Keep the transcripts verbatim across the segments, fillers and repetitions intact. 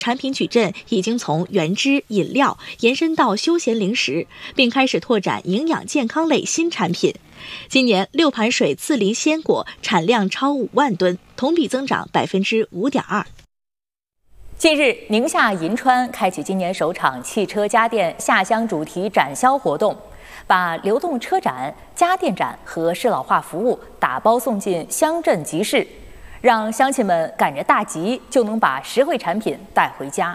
产品矩阵已经从原汁饮料延伸到休闲零食，并开始拓展营养健康类新产品。今年六盘水刺梨鲜果产量超五万吨，同比增长百分之五点二。 近日，宁夏银川开启今年首场汽车家电下乡主题展销活动，把流动车展、家电展和适老化服务打包送进乡镇集市，让乡亲们赶着大集就能把实惠产品带回家。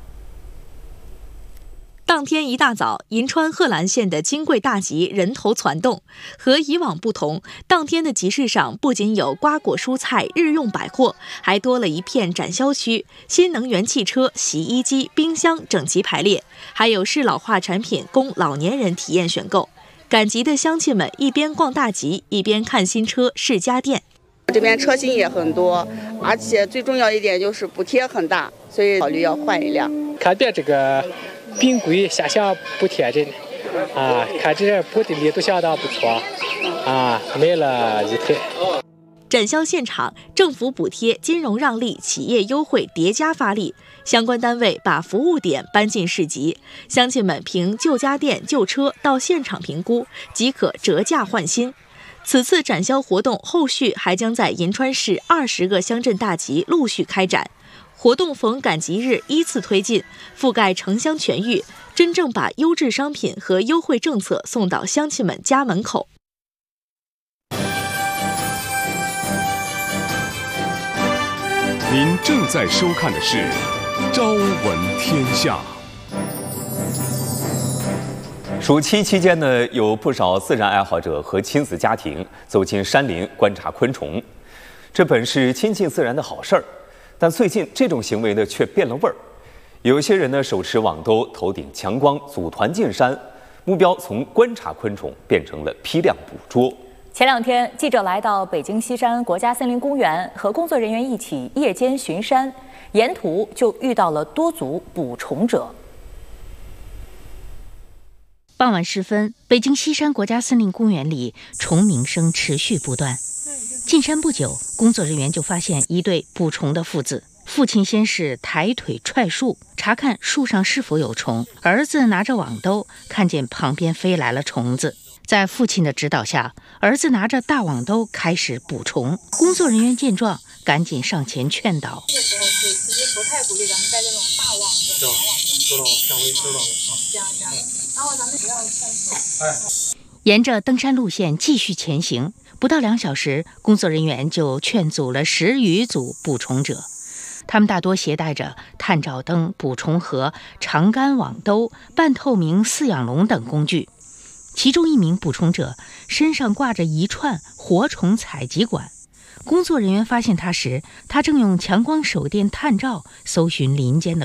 当天一大早，银川贺兰县的金贵大集人头攒动。和以往不同，当天的集市上不仅有瓜果蔬菜、日用百货，还多了一片展销区，新能源汽车、洗衣机、冰箱整齐排列，还有适老化产品供老年人体验选购。赶集的乡亲们一边逛大集，一边看新车、试家电。 这边车型也很多，而且最重要一点就是补贴很大，所以考虑要换一辆。 看的这个冰柜下乡补贴着呢，啊，看这补的力度相当不错，啊，买了一台。 展销现场，政府补贴、金融让利、企业优惠叠加发力，相关单位把服务点搬进市集，乡亲们凭旧家电、旧车到现场评估，即可折价换新。此次展销活动后续还将在银川市二十个乡镇大集陆续开展，活动逢赶集日依次推进，覆盖城乡全域，真正把优质商品和优惠政策送到乡亲们家门口。 您正在收看的是《朝闻天下》。 暑期期间呢，有不少自然爱好者和亲子家庭走进山林观察昆虫，这本是亲近自然的好事儿，但最近这种行为呢却变了味儿。有些人呢手持网兜，头顶强光，组团进山，目标从观察昆虫变成了批量捕捉。 前两天，记者来到北京西山国家森林公园，和工作人员一起夜间巡山，沿途就遇到了多组捕虫者。 傍晚时分，北京西山国家森林公园里虫鸣声持续不断。进山不久，工作人员就发现一对捕虫的父子。父亲先是抬腿踹树，查看树上是否有虫，儿子拿着网兜，看见旁边飞来了虫子。在父亲的指导下，儿子拿着大网兜开始捕虫。工作人员见状，赶紧上前劝导。 这时候是其实不太鼓励咱们带这种大网的长网。收到了，下回收到了啊。这样这样，然后咱们不要劝树。哎。 沿着登山路线继续前行，不到两小时，工作人员就劝阻了十余组捕虫者。他们大多携带着探照灯、捕虫盒、长杆网兜、半透明饲养笼等工具。其中一名捕虫者身上挂着一串活虫采集管，工作人员发现他时，他正用强光手电探照搜寻林间的